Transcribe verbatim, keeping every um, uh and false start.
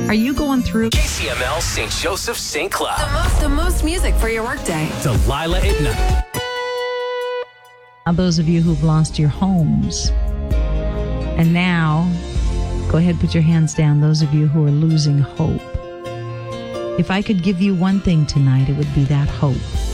Are you going through K C M L Saint Joseph Saint Cloud? The most, the most music for your workday. Delilah at night. Now, those of you who've lost your homes, and now, go ahead, put your hands down, those of you who are losing hope. If I could give you one thing tonight, it would be that hope.